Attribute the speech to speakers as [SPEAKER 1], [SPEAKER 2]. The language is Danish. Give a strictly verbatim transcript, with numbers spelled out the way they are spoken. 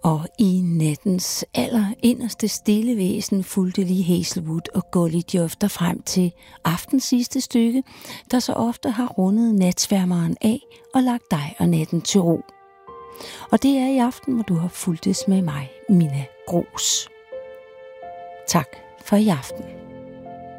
[SPEAKER 1] Og i nattens allerinderste stille væsen fulgte lige Hazelwood og Gully Jofter frem til aftens sidste stykke, der så ofte har rundet natsværmeren af og lagt dig og natten til ro. Og det er i aften, hvor du har fulgtes med mig, Minna Gros. Tak for i aften.